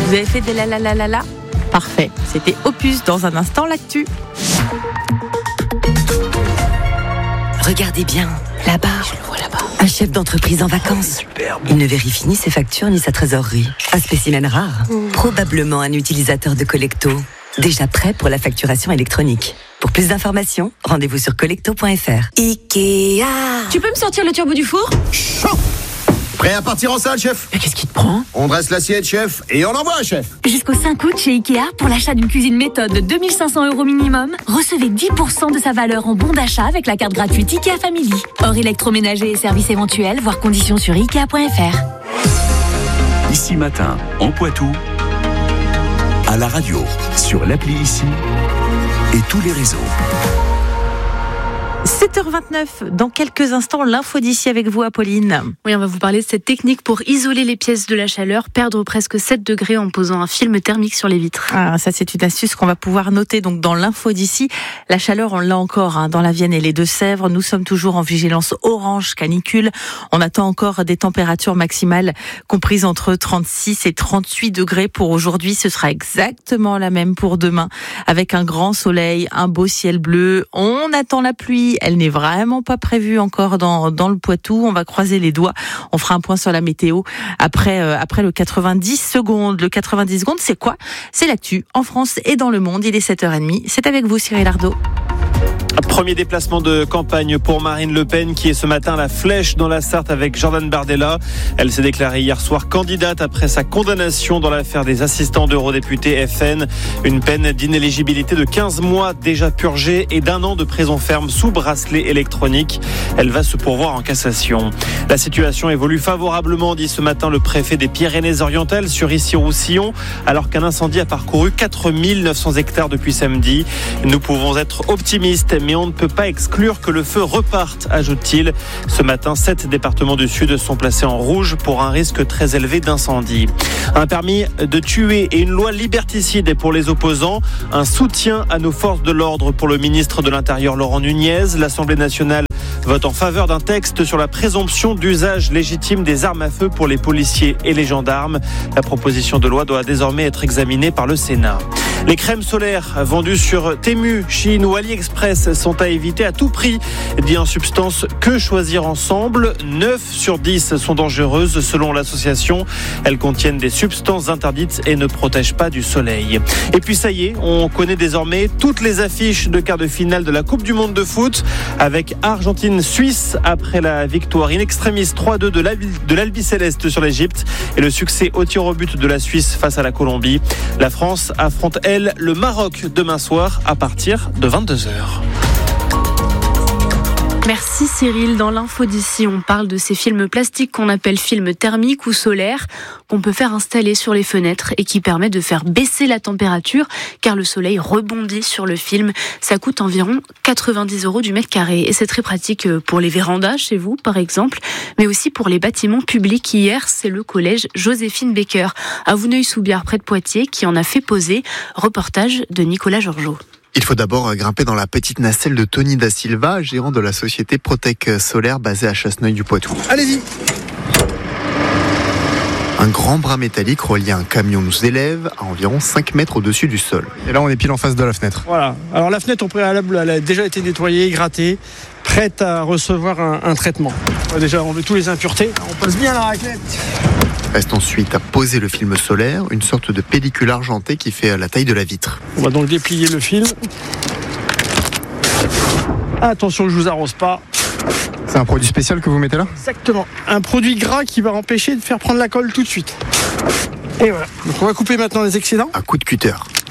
Vous avez fait des la. Parfait. C'était Opus dans un instant l'actu. Regardez bien, là-bas. Je le vois là-bas. Un chef d'entreprise en vacances. Il ne vérifie ni ses factures ni sa trésorerie. Un spécimen rare. Probablement un utilisateur de Collecto. Déjà prêt pour la facturation électronique. Pour plus d'informations, rendez-vous sur collecto.fr. Ikea. Tu peux me sortir le turbo du four ? Chaud. Prêt à partir en salle, chef ? Mais qu'est-ce qui te prend ? On dresse l'assiette, chef, et on envoie, chef. Jusqu'au 5 août chez Ikea, pour l'achat d'une cuisine méthode de 2 500 € minimum, recevez 10% de sa valeur en bon d'achat avec la carte gratuite Ikea Family. Hors électroménager et services éventuels, voir conditions sur Ikea.fr. Ici Matin, en Poitou, à la radio, sur l'appli Ici et tous les réseaux. 7h29, dans quelques instants, l'info d'ici avec vous, Apolline. Oui, on va vous parler de cette technique pour isoler les pièces de la chaleur, perdre presque 7 degrés en posant un film thermique sur les vitres. Ah, ça, c'est une astuce qu'on va pouvoir noter donc dans l'info d'ici. La chaleur, on l'a encore dans la Vienne et les Deux-Sèvres. Nous sommes toujours en vigilance orange canicule. On attend encore des températures maximales comprises entre 36 et 38 degrés pour aujourd'hui. Ce sera exactement la même pour demain, avec un grand soleil, un beau ciel bleu. On attend la pluie. Elle n'est vraiment pas prévue encore dans le Poitou. On va croiser les doigts. On fera un point sur la météo après le 90 secondes. Le 90 secondes, c'est quoi ? C'est l'actu en France et dans le monde. Il est 7h30. C'est avec vous, Cyril Ardo. Premier déplacement de campagne pour Marine Le Pen qui est ce matin à la Flèche dans la Sarthe avec Jordan Bardella. Elle s'est déclarée hier soir candidate après sa condamnation dans l'affaire des assistants d'eurodéputés FN. Une peine d'inéligibilité de 15 mois déjà purgée et d'1 an de prison ferme sous bracelet électronique. Elle va se pourvoir en cassation. La situation évolue favorablement, dit ce matin le préfet des Pyrénées-Orientales sur Issy-Roussillon, alors qu'un incendie a parcouru 4900 hectares depuis samedi. Nous pouvons être optimistes, mais on ne peut pas exclure que le feu reparte, ajoute-t-il. Ce matin, 7 départements du Sud sont placés en rouge pour un risque très élevé d'incendie. Un permis de tuer et une loi liberticide pour les opposants. Un soutien à nos forces de l'ordre pour le ministre de l'Intérieur Laurent Nunez. L'Assemblée nationale vote en faveur d'un texte sur la présomption d'usage légitime des armes à feu pour les policiers et les gendarmes. La proposition de loi doit désormais être examinée par le Sénat. Les crèmes solaires vendues sur Temu, Chine ou AliExpress sont à éviter à tout prix, dit en substance Que Choisir Ensemble. 9 sur 10 sont dangereuses selon l'association. Elles contiennent des substances interdites et ne protègent pas du soleil. Et puis ça y est, on connaît désormais toutes les affiches de quart de finale de la Coupe du Monde de foot avec Argentine-Suisse après la victoire in extremis 3-2 de l'Albi Céleste sur l'Égypte et le succès au tir au but de la Suisse face à la Colombie. La France affronte, elle, le Maroc demain soir à partir de 22h. Merci Cyril. Dans l'info d'ici, on parle de ces films plastiques qu'on appelle films thermiques ou solaires qu'on peut faire installer sur les fenêtres et qui permettent de faire baisser la température car le soleil rebondit sur le film. Ça coûte environ 90 € du mètre carré et c'est très pratique pour les vérandas chez vous par exemple, mais aussi pour les bâtiments publics. Hier, c'est le collège Joséphine Baker à Vouneuil-sous-Biard près de Poitiers qui en a fait poser. Reportage de Nicolas Georgeot. Il faut d'abord grimper dans la petite nacelle de Tony Da Silva, gérant de la société Protec Solaire basée à Chasseneuil-du-Poitou. Allez-y. Un grand bras métallique relié à un camion nous élève à environ 5 mètres au-dessus du sol. Et là, on est pile en face de la fenêtre. Voilà. Alors la fenêtre au préalable, elle a déjà été nettoyée, grattée, prête à recevoir un traitement. On va déjà enlever tous les impuretés. On passe bien la raclette. Reste ensuite à poser le film solaire, une sorte de pellicule argentée qui fait la taille de la vitre. On va donc déplier le film. Attention que je vous arrose pas. C'est un produit spécial que vous mettez là ? Exactement. Un produit gras qui va empêcher de faire prendre la colle tout de suite. Et voilà. Donc on va couper maintenant les excédents. Un coup de cutter.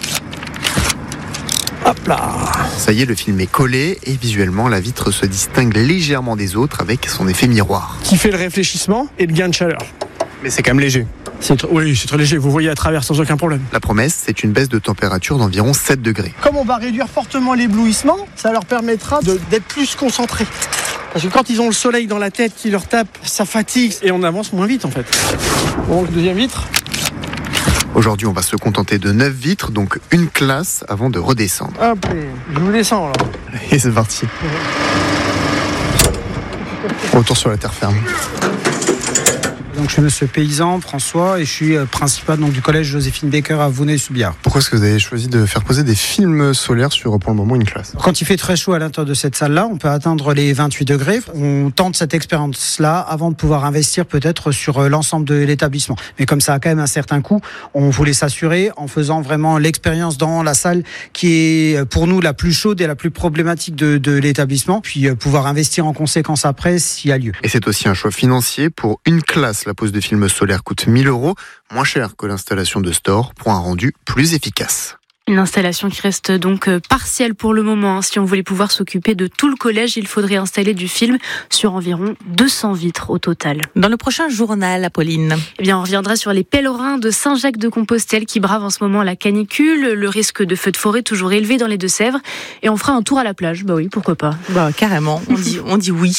Hop là. Ça y est, le film est collé et visuellement la vitre se distingue légèrement des autres avec son effet miroir. Qui fait le réfléchissement et le gain de chaleur. Mais c'est quand même léger. Oui, c'est très léger, vous voyez à travers sans aucun problème. La promesse, c'est une baisse de température d'environ 7 degrés. Comme on va réduire fortement l'éblouissement, ça leur permettra d'être plus concentrés. Parce que quand ils ont le soleil dans la tête qui leur tape, ça fatigue et on avance moins vite en fait. Donc deuxième vitre. Aujourd'hui, on va se contenter de 9 vitres, donc une classe avant de redescendre. Hop, je vous descends là. Et c'est parti. Retour sur la terre ferme. Donc je suis monsieur paysan François et je suis principal du collège Joséphine Baker à Vouneuil-sous-Biard. Pourquoi est-ce que vous avez choisi de faire poser des films solaires sur, pour le moment, une classe ? Quand il fait très chaud à l'intérieur de cette salle-là, on peut atteindre les 28 degrés. On tente cette expérience-là avant de pouvoir investir peut-être sur l'ensemble de l'établissement. Mais comme ça a quand même un certain coût, on voulait s'assurer en faisant vraiment l'expérience dans la salle qui est pour nous la plus chaude et la plus problématique de l'établissement, puis pouvoir investir en conséquence après s'il y a lieu. Et c'est aussi un choix financier. Pour une classe, la pose de films solaires coûte 1 000 €, moins cher que l'installation de store pour un rendu plus efficace. Une installation qui reste donc partielle pour le moment. Si on voulait pouvoir s'occuper de tout le collège, il faudrait installer du film sur environ 200 vitres au total. Dans le prochain journal, Apolline. Eh bien, on reviendra sur les pèlerins de Saint-Jacques-de-Compostelle qui bravent en ce moment la canicule, le risque de feux de forêt toujours élevé dans les Deux-Sèvres. Et on fera un tour à la plage. Bah oui, pourquoi pas. Bah, carrément. On dit oui.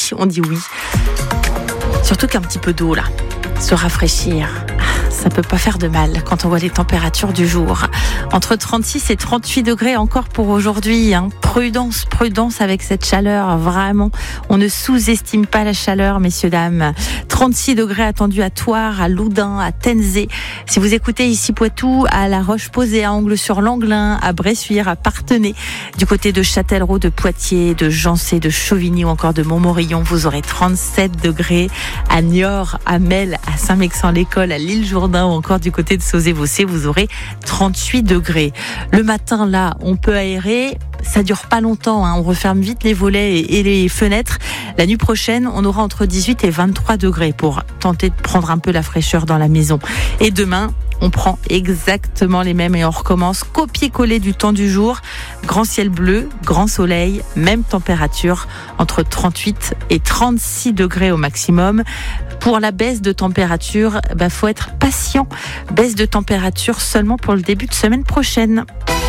Surtout qu'un petit peu d'eau, là. Se rafraîchir. Ça peut pas faire de mal quand on voit les températures du jour. Entre 36 et 38 degrés encore pour aujourd'hui. Prudence avec cette chaleur, vraiment. On ne sous-estime pas la chaleur, messieurs, dames. 36 degrés attendus à Thouars, à Loudun, à Tenzé. Si vous écoutez ici Poitou, à La Roche-Posay, à Angles-sur-Langlin, à Bressuire, à Parthenay, du côté de Châtellerault, de Poitiers, de Jancé, de Chauvigny ou encore de Montmorillon, vous aurez 37 degrés. À Niort, à Mel, à Saint-Mexan-l'École, à l'Île-Jourdain ou encore du côté de Sauzé-Vaucé, vous aurez 38 degrés. Le matin, là, on peut aérer. Ça dure pas longtemps, on referme vite les volets et les fenêtres. La nuit prochaine, on aura entre 18 et 23 degrés pour tenter de prendre un peu la fraîcheur dans la maison. Et demain, on prend exactement les mêmes et on recommence copier-coller du temps du jour. Grand ciel bleu, grand soleil, même température, entre 38 et 36 degrés au maximum. Pour la baisse de température, faut être patient. Baisse de température seulement pour le début de semaine prochaine.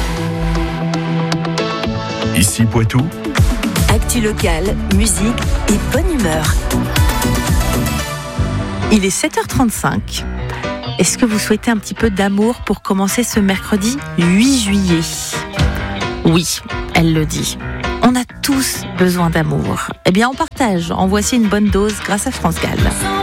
Ici Poitou. Actu locale, musique et bonne humeur. Il est 7h35. Est-ce que vous souhaitez un petit peu d'amour pour commencer ce mercredi 8 juillet ? Oui, elle le dit. On a tous besoin d'amour. Eh bien, on partage. En voici une bonne dose grâce à France Gall.